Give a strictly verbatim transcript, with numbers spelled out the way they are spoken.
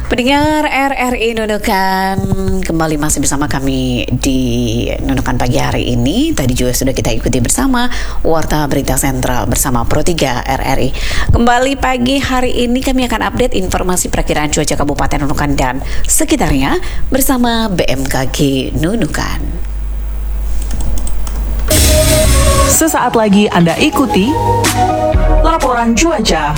Pendengar R R I Nunukan, kembali masih bersama kami di Nunukan pagi hari ini. Tadi juga sudah kita ikuti bersama Warta Berita Sentral bersama Pro tiga R R I. Kembali pagi hari ini kami akan update informasi perakiraan cuaca Kabupaten Nunukan dan sekitarnya bersama B M K G Nunukan. Sesaat lagi Anda ikuti laporan cuaca